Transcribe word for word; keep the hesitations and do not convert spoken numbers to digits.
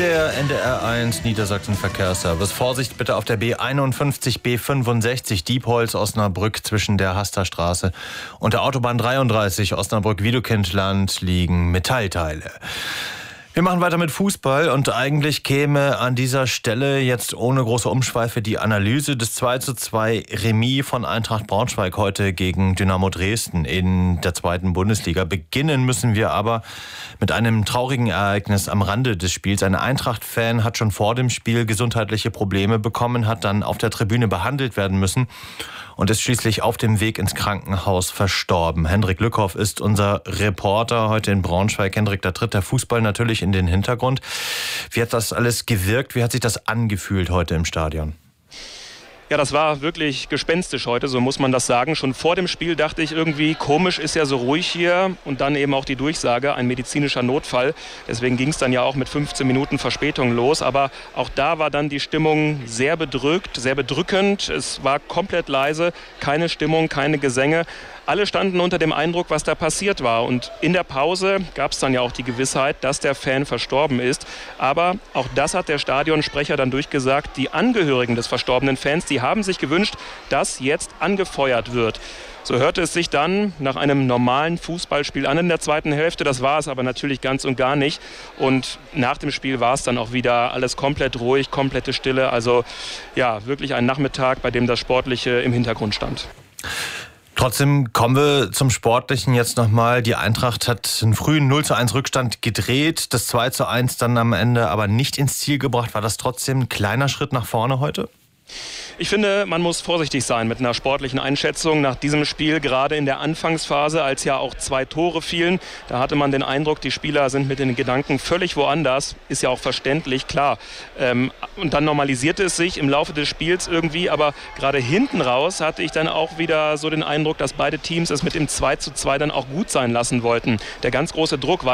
Der N D R eins Niedersachsen Verkehrsservice. Vorsicht bitte auf der B einundfünfzig B fünfundsechzig Diepholz-Osnabrück zwischen der Hasterstraße und der Autobahn dreiunddreißig Osnabrück-Wiedekindland liegen Metallteile. Wir machen weiter mit Fußball und eigentlich käme an dieser Stelle jetzt ohne große Umschweife die Analyse des zwei zu zwei Remis von Eintracht Braunschweig heute gegen Dynamo Dresden in der zweiten Bundesliga. Beginnen müssen wir aber mit einem traurigen Ereignis am Rande des Spiels. Ein Eintracht-Fan hat schon vor dem Spiel gesundheitliche Probleme bekommen, hat dann auf der Tribüne behandelt werden müssen und ist schließlich auf dem Weg ins Krankenhaus verstorben. Hendrik Lückhoff ist unser Reporter heute in Braunschweig. Hendrik, da tritt der Fußball natürlich in den Hintergrund. Wie hat das alles gewirkt? Wie hat sich das angefühlt heute im Stadion? Ja, das war wirklich gespenstisch heute, so muss man das sagen. Schon vor dem Spiel dachte ich irgendwie, komisch, ist ja so ruhig hier. Und dann eben auch die Durchsage, ein medizinischer Notfall. Deswegen ging es dann ja auch mit fünfzehn Minuten Verspätung los. Aber auch da war dann die Stimmung sehr bedrückt, sehr bedrückend. Es war komplett leise, keine Stimmung, keine Gesänge. Alle standen unter dem Eindruck, was da passiert war. Und in der Pause gab es dann ja auch die Gewissheit, dass der Fan verstorben ist. Aber auch das hat der Stadionsprecher dann durchgesagt. Die Angehörigen des verstorbenen Fans, die haben sich gewünscht, dass jetzt angefeuert wird. So hörte es sich dann nach einem normalen Fußballspiel an in der zweiten Hälfte. Das war es aber natürlich ganz und gar nicht. Und nach dem Spiel war es dann auch wieder alles komplett ruhig, komplette Stille. Also ja, wirklich ein Nachmittag, bei dem das Sportliche im Hintergrund stand. Trotzdem kommen wir zum Sportlichen jetzt nochmal. Die Eintracht hat einen frühen null zu eins Rückstand gedreht, das zwei zu eins dann am Ende aber nicht ins Ziel gebracht. War das trotzdem ein kleiner Schritt nach vorne heute? Ich finde, man muss vorsichtig sein mit einer sportlichen Einschätzung nach diesem Spiel, gerade in der Anfangsphase, als ja auch zwei Tore fielen. Da hatte man den Eindruck, die Spieler sind mit den Gedanken völlig woanders. Ist ja auch verständlich, klar. Ähm, und dann normalisierte es sich im Laufe des Spiels irgendwie, aber gerade hinten raus hatte ich dann auch wieder so den Eindruck, dass beide Teams es mit dem zwei zu zwei dann auch gut sein lassen wollten. Der ganz große Druck war